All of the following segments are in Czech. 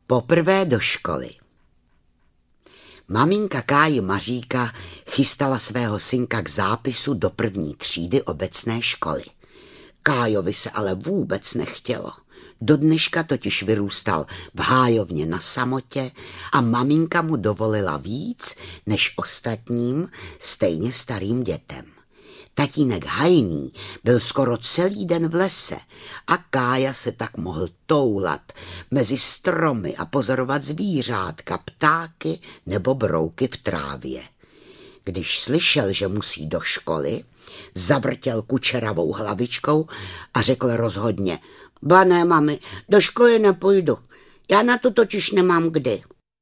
Poprvé do školy. Maminka Káji Maříka chystala svého synka k zápisu do 1. třídy obecné školy. Kájovi se ale vůbec nechtělo. Do dneška totiž vyrůstal v hájovně na samotě a maminka mu dovolila víc než ostatním stejně starým dětem. Tatínek Hajný byl skoro celý den v lese a Kája se tak mohl toulat mezi stromy a pozorovat zvířátka, ptáky nebo brouky v trávě. Když slyšel, že musí do školy, zavrtěl kučeravou hlavičkou a řekl rozhodně: Ba ne, mami, do školy nepůjdu, já na to totiž nemám kdy.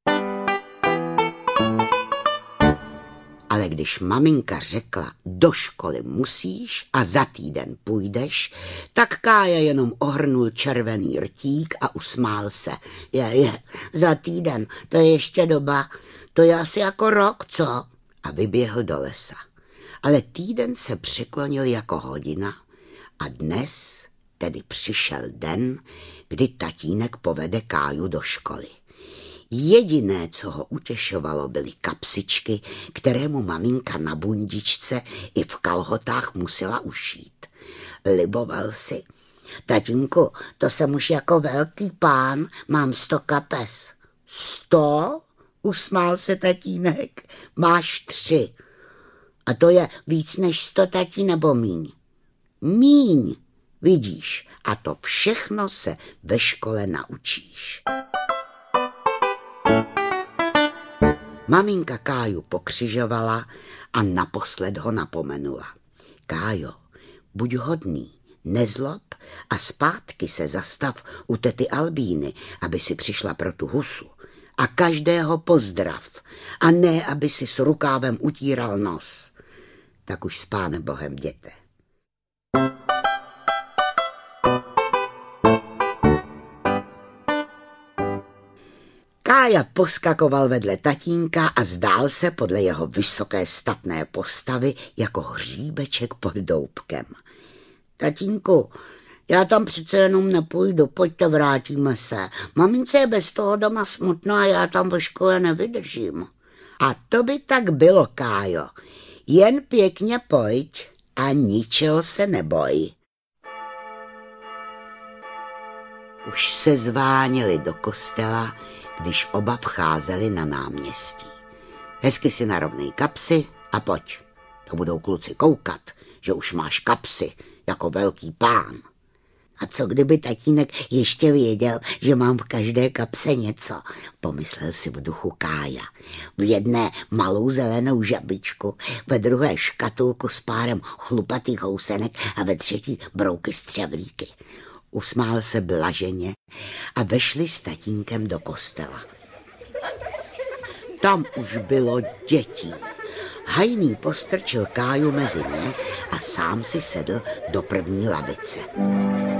Ale když maminka řekla: do školy musíš a za týden půjdeš, tak Kája jenom ohrnul červený rtík a usmál se. Je, za týden, to je ještě doba, to je asi jako rok, co? A vyběhl do lesa. Ale týden se překlonil jako hodina a dnes tedy přišel den, kdy tatínek povede Káju do školy. Jediné, co ho utěšovalo, byly kapsičky, které mu maminka na bundičce i v kalhotách musela ušít. Liboval si: Tatínku, to jsem už jako velký pán, mám 100 kapes. 100? Usmál se tatínek. Máš 3. A to je víc než 100, tatí, nebo míň? Míň, vidíš, a to všechno se ve škole naučíš. Maminka Káju pokřižovala a naposled ho napomenula: Kájo, buď hodný, nezlob a zpátky se zastav u tety Albíny, aby si přišla pro tu husu. A každého pozdrav, a ne, aby si s rukávem utíral nos. Tak už s Pánem Bohem jděte. Kája poskakoval vedle tatínka a zdál se podle jeho vysoké statné postavy jako hříbeček pod doupkem. Tatínku, já tam přece jenom nepůjdu, pojďte, vrátíme se. Mamince je bez toho doma smutná a já tam ve škole nevydržím. A to by tak bylo, Kájo. Jen pěkně pojď a ničeho se neboj. Už se zváněli do kostela, když oba vcházeli na náměstí. Hezky si narovnej kapsy a pojď. To budou kluci koukat, že už máš kapsy jako velký pán. A co kdyby tatínek ještě věděl, že mám v každé kapse něco, pomyslel si v duchu Kája. V jedné malou zelenou žabičku, ve druhé škatulku s párem chlupatých housenek a ve třetí brouky střevlíky. Usmál se blaženě a vešli s tatínkem do kostela. Tam už bylo dětí. Hajný postrčil Káju mezi ně a sám si sedl do první lavice.